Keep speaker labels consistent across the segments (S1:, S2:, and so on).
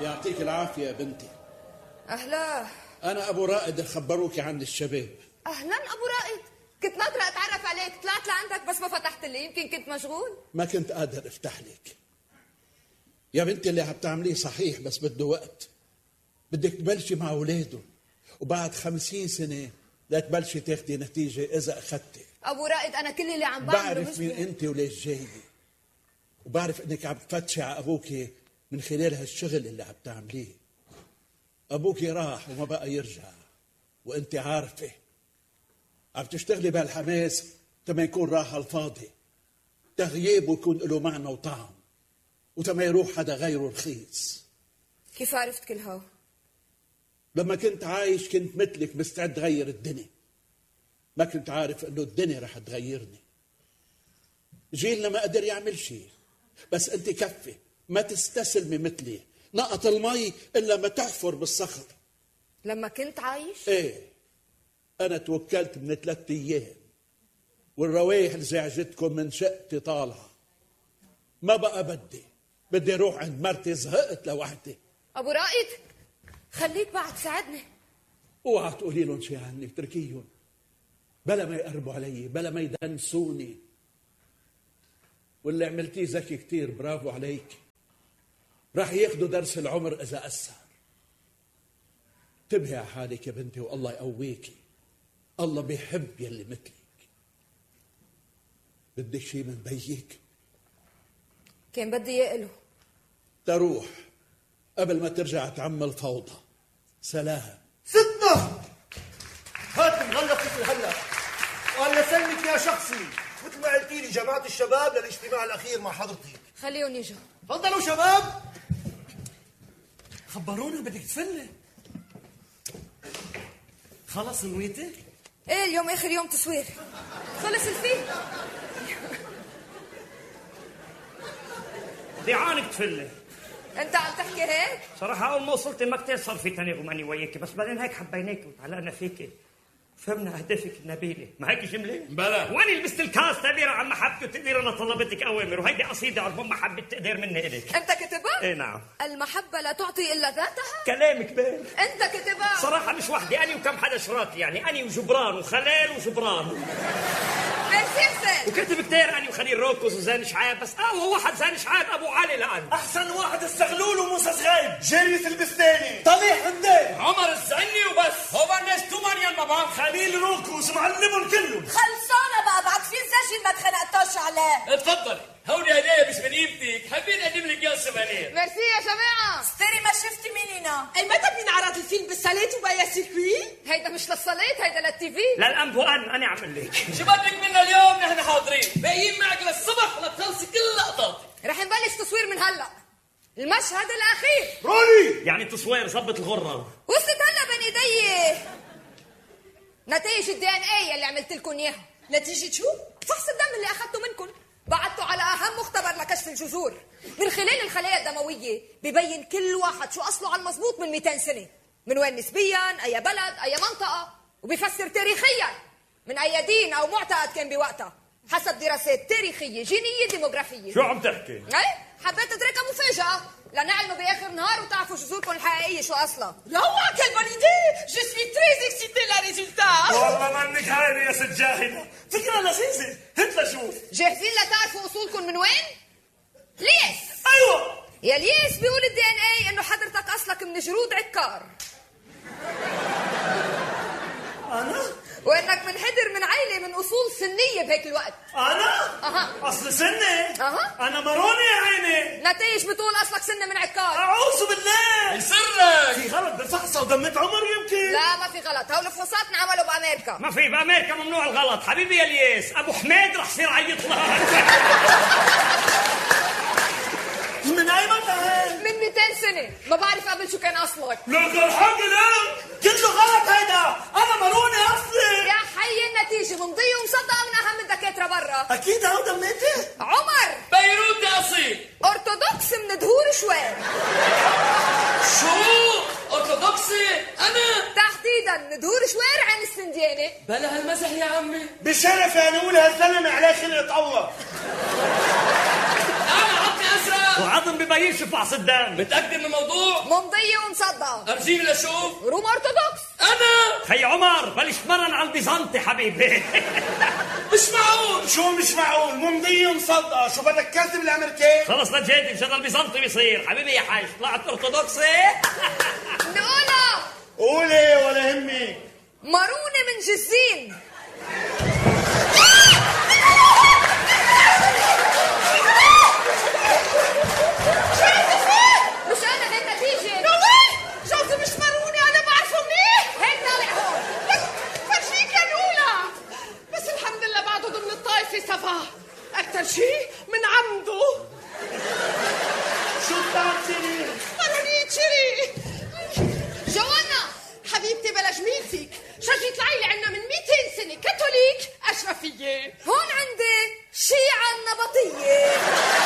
S1: يعطيك العافية يا بنتي.
S2: أهلا.
S1: أنا أبو رائد، خبروكي عن الشباب.
S2: أهلا أبو رائد، كنت ناطرة أتعرف عليك، طلعت لعندك بس ما فتحت لي، يمكن كنت مشغول.
S1: ما كنت قادر أفتح لك يا بنتي. اللي عم تعمليه صحيح بس بده وقت. بدك تبلشي مع أولاده وبعد 50 سنة لا تبلشي تاخدي نتيجة إذا أخذتي.
S2: أبو رائد أنا كل اللي عم بعمله
S1: بعرف مين أنت وليش جاية، وبعرف إنك عم تفتشي على أبوكي من خلال هالشغل اللي عم تعمليه. أبوكي راح وما بقى يرجع، وأنت عارفة عم تشتغلي بهالحماس تما يكون راح على الفاضي، تغييبه يكون له معنى وطعم، وتما يروح حدا غيره رخيص.
S2: كيف عرفت كل هو؟
S1: لما كنت عايش كنت مثلك مستعد غير الدنيا، ما كنت عارف انه الدنيا رح تغيرني. جيلنا ما قدر يعمل شيء، بس انت كفي ما تستسلمي مثلي. نقط المي الا ما تحفر بالصخر.
S2: لما كنت عايش؟
S1: ايه، انا توكلت من 3 ايام والروايح اللي زعجتكم من شقتي طالعه. ما بقى بدي اروح عند مرتي، زهقت لوحدي.
S2: ابو رائد خليك بعد تساعدني.
S1: اوعى تقولي لهم شيء عني، اتركيهم بلا ما يقربوا علي، بلا ما يدنسوني. واللي عملتيه ذكي كتير، برافو عليك. راح ياخدوا درس العمر اذا اثر. انتبهي على حالك يا بنتي والله يقويكي. الله بيحب يلي مثلك. بدك شيء من بيك؟
S2: كان بدي يقله
S1: تروح قبل ما ترجع تعمل فوضى. سلام.
S3: ستنا هات مغلق مثل هلا، وقال لسلمك يا شخصي مثل ما قلتي لي جماعة الشباب للاجتماع الأخير مع حضرتك.
S2: خليهم يجوا.
S3: تفضلوا شباب. خبرونا بدك تفلي. خلص نويتك؟
S2: ايه اليوم اخر يوم تصوير، خلص الفيلم.
S4: دعانك تفلي.
S2: انت عم تحكي هيك؟
S4: صراحة أول ما وصلت المكتب صار في تناغم أني وياكي، بس بعدين هيك حبيناك وتعلقنا فيكي، فهمنا أهدافك النبيلة، ما هيك جملة؟
S1: بلا.
S4: وأنا لبست الكاس تعبير عن محبتي وتقدير أنا طلبتك أوامر، وهيدي قصيدة عن محبة تقدير مني إليك.
S2: أنت كتبها؟
S4: إيه نعم.
S2: المحبة لا تعطي إلا ذاتها؟
S4: كلامك بين.
S2: أنت كتبها؟
S4: صراحة مش وحدي، أنا وكم حدا شراكي، يعني أنا وجبران وخلال وجبران.
S2: ميرسي.
S4: وكتب كتير أنا وخليل روكوز وزين شعاب، بس هو واحد زين شعاب أبو علي لأن
S3: أحسن واحد الزغلول وموسى صغيب، جريس البستاني، طليح هندي،
S4: عمر الزعني وبس. هو الناس تومان يا بابا.
S3: خليل روكوز معلمهم كلهم.
S5: خلصانة بقى، بعد في سجن ما تخنقتوش عليه.
S6: اتفضلي، هودي هدايا مش من قيمتك، حابين اقدم لك اياها سوفانير.
S2: ميرسي يا جماعة.
S5: استري ما شفتي منينا.
S7: اي متى بنعرض الفيلم بالصالات وبايا سيركوي؟
S2: هيدا مش للصالات، هيدا للتي في.
S4: للأنف وأن أنا عم لك.
S6: شو بدك منا اليوم؟ نحن حاضرين، باقيين معك للصبح لتخلصي كل لقطاتك.
S2: رح نبلش تصوير من هلا. المشهد الأخير.
S3: روني
S4: يعني تصوير ظبط الغرة.
S2: وصلت هلا بين ايدي نتائج الدي ان اي اللي عملت لكم اياها.
S7: نتيجة شو؟
S2: فحص الدم اللي اخذته منكم، بعته على اهم مختبر لكشف الجذور. من خلال الخلايا الدمويه ببين كل واحد شو اصله على المضبوط من 200 سنه، من وين نسبيا، اي بلد، اي منطقه، وبيفسر تاريخيا من اي دين او معتقد كان بوقتها، حسب دراسات تاريخيه جينيه ديموغرافيه.
S4: شو عم تحكي؟
S2: ايه حبيت اتركها مفاجاه لنعلموا باخر نهار وتعرفوا جذوركم الحقيقيه شو اصلا.
S7: روعة، quelle bonne idée! Je suis très excitée la résultat.
S3: والله منك هاينة يا ست جاهدة، فكرة لذيذة. هات لشوف.
S2: جاهزين لتعرفوا اصولكم من وين؟ ليس.
S3: أيوة.
S2: يا ليس بيقول الدي ان اي انه حضرتك اصلك من جرود عكار.
S3: أنا؟
S2: وانك منحدر من عائله من اصول سنيه بهيك الوقت.
S3: أنا؟
S2: اها.
S3: أصل سنة؟
S2: اها.
S3: أنا مروني يا عيني.
S2: نتائج بتقول اصلك سنه من عكار.
S3: أعوذ بالله.
S6: يسرك.
S3: في غلط بالفحصة ودمت عمر يمكن.
S2: لا ما في غلط، هول الفحوصات انعملوا بامريكا.
S4: ما في بأمريكا ممنوع الغلط. حبيبي يا الياس، أبو حميد رح يصير عيط لها.
S3: من أي متى؟
S2: من 200 سنه، ما بعرف قبل شو كان اصلك.
S3: لك الحق لا كله غلط هيدا. أنا مروني أصلي.
S2: يا حي النتيجه ممضيه ومصدقه من اهم الدكاتره برا.
S3: أكيد هو دميتي.
S2: عمر
S6: بيروت يا اصيل.
S2: ارثوذكس من دهور شوال.
S6: شو؟ ارثوذكسي؟ انا؟
S2: تحديدا دهور شوال عين السنديانه.
S6: بلا هالمزح يا عمي.
S3: بشرف يا نقول هالزلمة عليه خلقة الله.
S6: انا عطني ازرق.
S4: الهضم ببينش في فحص الدم.
S6: متأكد من الموضوع؟
S2: ممضية ومصدقة.
S6: أرجيني لشوف.
S2: روم أرثوذكس.
S6: أنا
S4: خي عمر بلش تمرن على البيزنطي حبيبي.
S6: مش معقول.
S3: شو مش معقول؟ ممضية ومصدقة، شو بدك كذب الأمريكان؟
S4: خلص لا تجادل، شغل البيزنطي بيصير حبيبي يا حاج. طلعت أرثوذكسي.
S2: نقولها.
S3: قولي ولا همي.
S2: مارونة من جزين. مش أنا هيك نتيجة.
S7: جوزي مش ماروني، أنا بعرفه منيح.
S2: هيك طالع هون.
S7: فرجيك يا نولا. بس الحمد لله بعده ضمن الطائفة صفا. أكتر شيء من عمده.
S3: شو بتعرفيني؟
S7: ماروني تشري.
S2: جوانا
S7: حبيبتي بلا جميلتك، شجي طلعي لي عنا من 200 سنة كاثوليك أشرفية.
S2: هون عندي شيعة النبطية.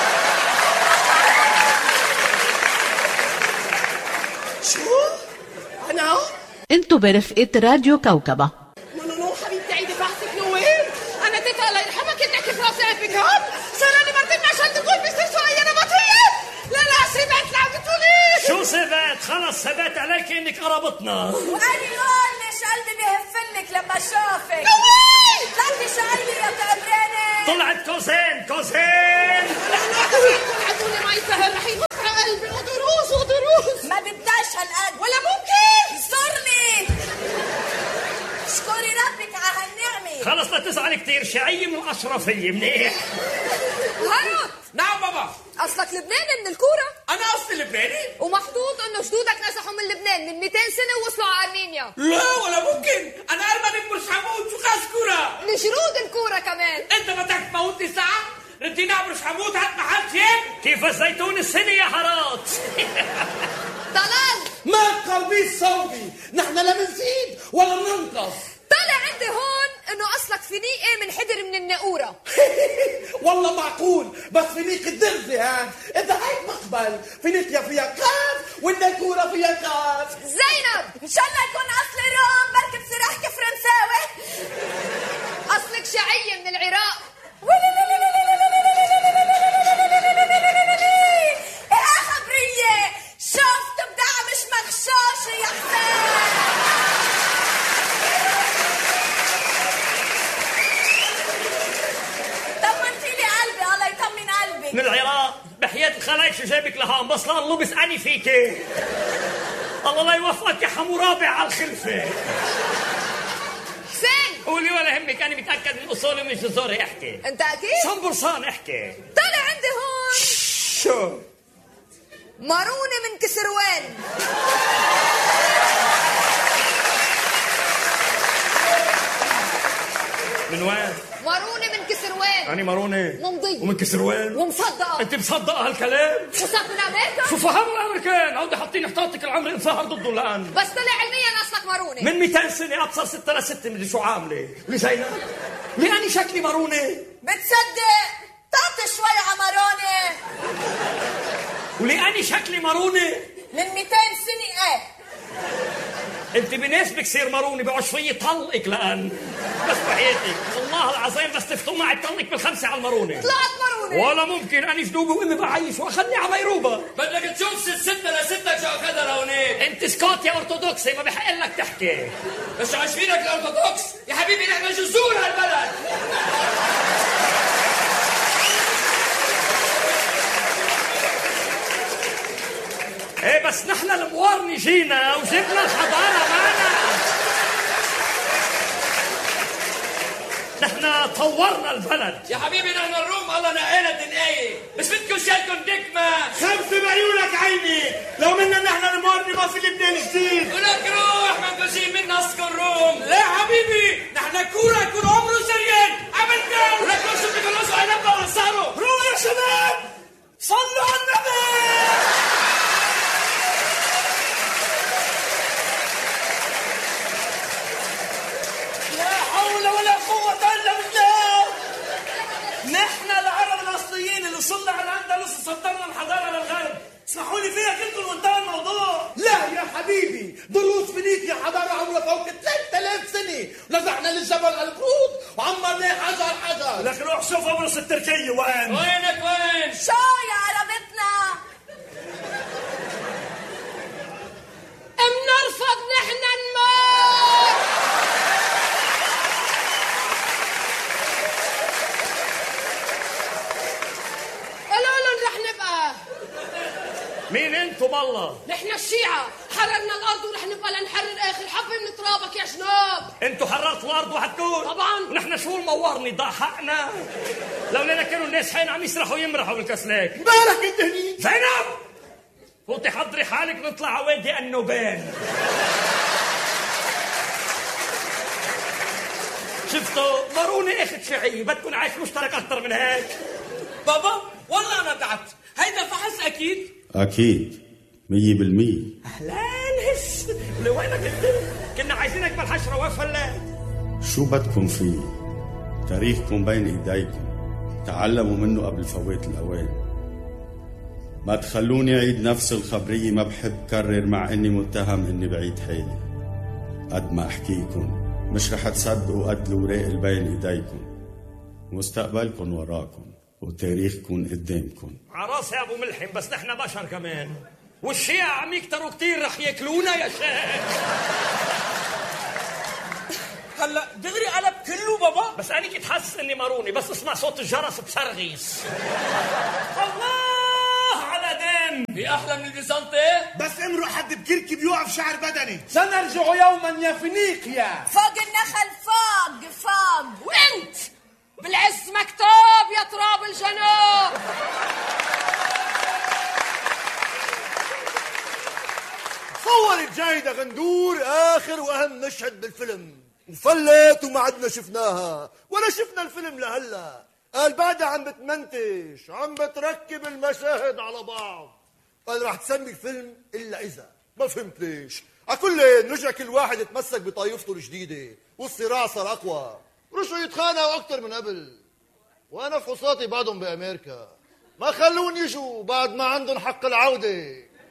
S7: شو؟ أنا؟
S8: انتو برفقة راديو كوكبة.
S7: نو حبيبتي عيدي بحثك نوين. أنا تيتا الله يرحمها كنت أحكي في راسي قلبك هون. سألوني مرتين عشان تقول بيصير أي نبطية. لا سيبات لعبتوا لي.
S4: شو سيبات؟ خلص ثبت عليك انك قربتنا.
S5: وأنا هون ليش قلبي بيهفلك لما شافك. طلعتي شقية يا تقبرانة.
S4: طلعت كوزين.
S7: عدوني معي سهل رح يمط على قلبي. ودروس
S5: ما بداش هالقد
S7: ولا ممكن.
S5: زرني. اشكري ربك على هالنعمة.
S4: خلص لا تزعل كتير، شقية من الأشرفية منيح.
S2: هلا
S6: نعم بابا.
S2: أصلك لبناني من الكورة.
S6: أنا أصلي لبناني؟
S2: ومحطوط إنه جدودك نزحوا من لبنان من 200 سنة ووصلوا على أرمينيا.
S6: لا ولا ممكن. أنا أرمني بمرش حمود. شو خاص كورة؟
S2: من جرود الكورة كمان.
S6: أنت بدك تموتني ساعة؟ رديني على برش حمود. هات محل شيء.
S4: كيف الزيتون السنة يا حارات.
S2: طلال
S3: ما تقربيش صوبي، نحن لا بنزيد ولا بننقص.
S2: طلع عندي هون إنه أصلك فينيقة من حدر من النقورة.
S3: والله معقول، بس فينيك الدرزي هاد، إذا هيك مقبل، فينيقيا فيها كاف والنكورة فيها كاف.
S2: زينب
S5: إن شاء الله يكون أصلي روم، بركي بصير أحكي فرنساوي.
S2: أصلك شقية من العراق.
S5: إيه خبرية، شفت بدعة مش مغشاشة يا حسين. طمنتي لي قلبي، الله يطمن قلبك.
S4: من العراق. بحياة الخلايق شو جابك لهون؟ بس لا اللبس أني فيك. الله لا يوفقك يا حمورابع على الخلفة.
S2: حسين
S4: قولي ولا يهمك، أنا متأكد من أصولي مش جزوري. احكي.
S2: أنت أكيد؟
S4: 100% احكي.
S2: طلع عندي هون
S4: شو؟
S2: مارونة من كسروان.
S4: من وين؟
S2: مارونة من كسروان.
S4: أنا مارونة.
S2: ممضية.
S4: ومن كسروان.
S2: ومصدقة.
S4: أنت مصدقة هالكلام؟
S2: وصلت من أمريكا.
S4: شو فهموا الأمريكان؟ عودة حاطين احتاطك العمر انصهر ضده الآن.
S2: بس طلع علميا أصلك مارونة.
S4: من 200 سنة أبصر 6 ل6 مدري شو عاملة. لزينب لأني شكلي مارونة.
S5: بتصدق؟ تعطي شوي عمرانة.
S4: ولأني شكلي مارونة.
S5: من 200 سنة إيه؟
S4: انت بناسبك صير ماروني بقعد شوي يطلقك الان. بس بحياتك والله العظيم بس تفتوا معي تطلق بال5 على الماروني.
S2: طلعت مارونة.
S4: ولا ممكن، اني جنوبي وامي بعيش واخذني على ميروبه.
S6: بدك تشوف 6 ل6 شو اخذها لهونيك.
S4: انت سكوت يا ارثوذكسي، ما بحق لك تحكي.
S6: بس عايش فينك الارثوذكس يا حبيبي، نحن جذور هالبلد.
S4: ايه بس نحن الموارني جينا وجبنا الحضاره معنا. نحن طورنا البلد
S6: يا حبيبي نحن الروم الله نقينا الدنيايه. بس بدكم شالكم دكمه.
S3: 5 بعيونك عيني، لو منا نحن المورني ما في لبنان جديد.
S6: ولك روح ما انكم شيء من نصكم روم. لا حبيبي نحن كوره يكون عمره سريان عملنا. ولك روح شو بدكم نوصوا على نبضه ونصاروا.
S3: روح يا شباب صلوا على النبي. لا حول ولا قوة إلا بالله. نحن العرب الأصليين اللي وصلنا على الأندلس وصدرنا الحضارة للغرب. اسمحوا لي فيها كلكم وانتهى الموضوع. لا يا حبيبي، دروس فينيقيا حضارة عمرها فوق 3000 سنة. نزحنا للجبل القروط وعمرناه حجر. لك روح شوف قبرص التركية وين.
S6: وينك وين؟
S5: شو يا عربتنا؟
S4: مين انتوا بالله؟
S7: نحن الشيعة حررنا الأرض ورح نبقى لنحرر آخر حبة من ترابك يا جناب.
S4: انتوا حررتوا الأرض وحدكم؟
S7: طبعا.
S4: ونحن شو المورني ضاع حقنا؟ لولا كانوا الناس حين عم يسرحوا يمرحوا بالكسلاك.
S3: مالك انت هني؟
S4: زينب فوتي حضري حالك نطلع على وادي النوبان. شفتوا ماروني اخت شيعية، بدكم عايش مشترك اكثر من هيك.
S6: بابا والله انا تعبت، هيدا فحص اكيد؟
S9: اكيد 100%.
S4: اهلا هس لوينك انت؟ كنا عايزينك بالحشره وفلات.
S9: شو بدكم فيه؟ تاريخكم بين ايديكم، تعلموا منه قبل فوات الاوان. ما تخلوني اعيد نفس الخبريه، ما بحب كرر مع اني متهم اني بعيد حالي. قد ما احكيكم مش رح تصدقوا قد الوراق اللي بين ايديكم. مستقبلكم وراكم وتاريخكم قدامكم.
S4: عراسي يا ابو ملحم، بس نحن بشر كمان، والشيعة عم يكتروا كتير رح ياكلونا يا شيخ.
S6: هلا دغري قلب كله بابا.
S4: بس انا كنت حاسس اني ماروني، بس اسمع صوت الجرس بصرغيس. الله على دم.
S6: في احلى من البيزنطي؟
S3: بس امرق حد بكركي بيوقف شعر بدني. سنرجع يوما يا فينيقيا.
S5: فوق النخل فوق.
S7: وانت بالعز مكتوب يا تراب الجنوب.
S10: صورت جايدة غندور آخر وأهم مشهد بالفيلم، وفلت وما عدنا شفناها ولا شفنا الفيلم لهلا. قال بعدها عم بتمنتج، عم بتركب المشاهد على بعض. قال رح تسمي الفيلم إلا إذا. ما فهمت ليش. عكل رجع كل واحد يتمسك بطايفته الجديدة والصراع صار أقوى. رجعوا يتخانقوا أكتر من قبل. وأنا فحوصاتي بعدهم بأمريكا، ما خلون يجوا بعد ما عندهم حق العودة.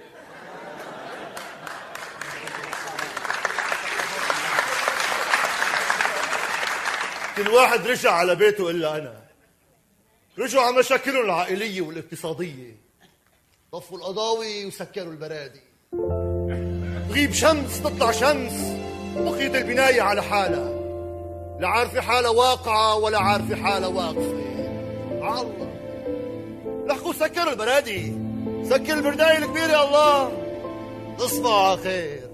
S10: كل واحد رجع على بيته إلا أنا. رجعوا على مشاكلهم العائلية والاقتصادية، طفوا القضاوي وسكروا البرادي. تغيب شمس تطلع شمس، بقيت البناية على حالها، لا عارفة حالها واقعة ولا عارفة حالها واقفة. الله لحقوا سكروا البرادي، سكر البرداية الكبيرة. الله تصبحوا على خير.